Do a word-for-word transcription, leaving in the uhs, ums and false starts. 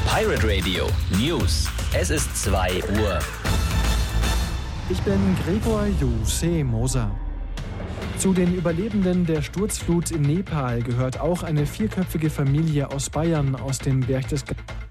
Pirate Radio News. Es ist zwei Uhr. Ich bin Gregor Jose Moser. Zu den Überlebenden der Sturzflut in Nepal gehört auch eine vierköpfige Familie aus Bayern aus dem Berchtesgaden.